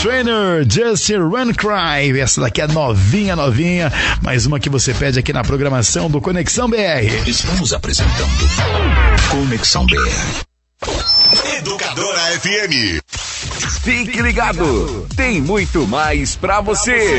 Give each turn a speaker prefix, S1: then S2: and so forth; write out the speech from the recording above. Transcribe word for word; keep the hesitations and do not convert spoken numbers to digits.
S1: Trainer, Just Run Cry. Essa daqui é novinha, novinha. Mais uma que você pede aqui na programação do Conexão B R.
S2: Estamos apresentando Conexão B R. Educadora F M.
S3: Fique ligado, tem muito mais pra você.